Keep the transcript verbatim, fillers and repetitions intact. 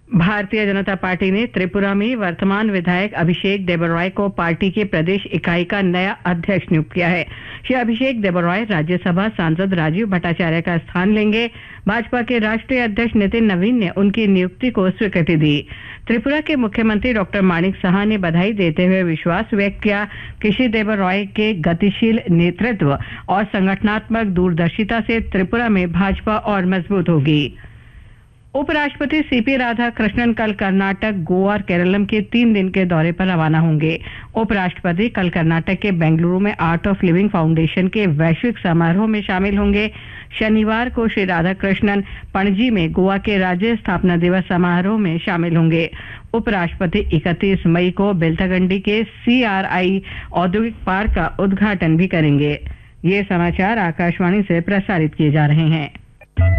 Bharatiya Janata party ने त्रिपुरा में वर्तमान विधायक अभिषेक देबरॉय को पार्टी की प्रदेश इकाई का नया अध्यक्ष नियुक्त किया है। श्री अभिषेक देबरॉय राज्यसभा सांसद राजीव भट्टाचार्य का स्थान लेंगे। भाजपा के राष्ट्रीय अध्यक्ष नितिन नवीन ने उनकी नियुक्ति को स्वीकृति दी। त्रिपुरा के मुख्यमंत्री डॉक्टर माणिक साहा ने बधाई देते हुए विश्वास व्यक्त किया कि श्री देबरॉय के गतिशील नेतृत्व और संगठनात्मक दूरदर्शिता से त्रिपुरा में भाजपा और मजबूत होगी। उपराष्ट्रपति सीपी राधाकृष्णन कल कर्नाटक, गोवा और केरलम के तीन दिन के दौरे पर रवाना होंगे। उपराष्ट्रपति कल कर्नाटक के बेंगलुरु में आर्ट ऑफ लिविंग फाउंडेशन के वैश्विक समारोह में शामिल होंगे। शनिवार को श्री राधाकृष्णन पणजी में गोवा के राज्य स्थापना दिवस समारोह में शामिल होंगे। उपराष्ट्रपति इकतीस मई को बेलथागंडी के सीआरआई औद्योगिक पार्क का उद्घाटन भी करेंगे। ये समाचार आकाशवाणी से प्रसारित किए जा रहे हैं।